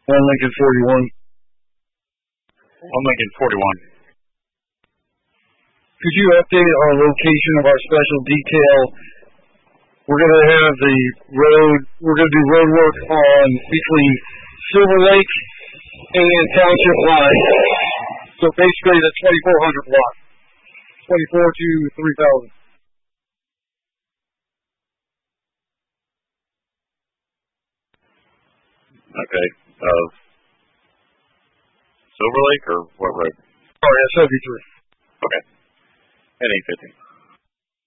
1 Lincoln 41. 1 Lincoln 41. Could you update our location of our special detail? We're going to have we're going to do road work on between Silver Lake and Township line. So basically the 2400 block. 24 to 3000. Okay. Silver Lake or what road? Sorry, that's 73. Okay. NA 15.